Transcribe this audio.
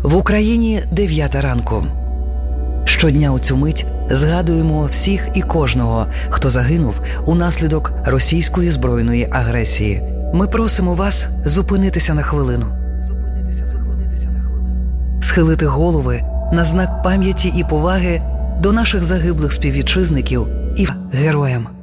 В Україні 9 ранку. Щодня у цю мить згадуємо всіх і кожного, хто загинув унаслідок російської збройної агресії. Ми просимо вас зупинитися на хвилину. Схилити голови на знак пам'яті і поваги до наших загиблих співвітчизників і героям.